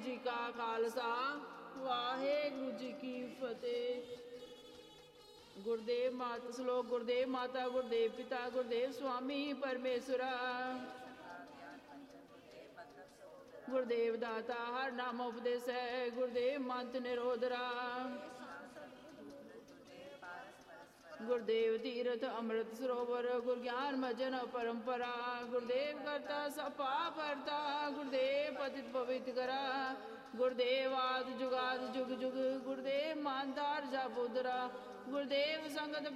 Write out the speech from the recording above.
जी का खालसा वाहेगुरु जी की फतेह। गुरुदेव माता श्लोक गुरुदेव माता गुरुदेव पिता गुरुदेव स्वामी परमेश्वरा। गुरुदेव दाता हर नाम उपदेश है गुरुदेव मंत्र निरोधरा। गुरुदेव तीर्थ अमृत सरोवर गुरु ज्ञान मजन परंपरा। गुरुदेव करता सपा परता गुरुदेव पतित पवित्र करा। गुरुदेव आद जुगाद जुग जुग गुरुदेव मानदार जा पुदरा। गुरुदेव संगत